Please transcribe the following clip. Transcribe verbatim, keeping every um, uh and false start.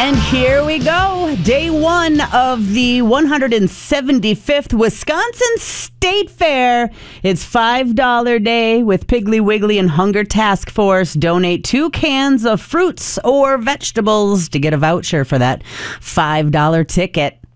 And here we go. Day one of the one hundred seventy-fifth Wisconsin State Fair. It's five dollar day with Piggly Wiggly and Hunger Task Force. Donate two cans of fruits or vegetables to get a voucher for that five dollar ticket.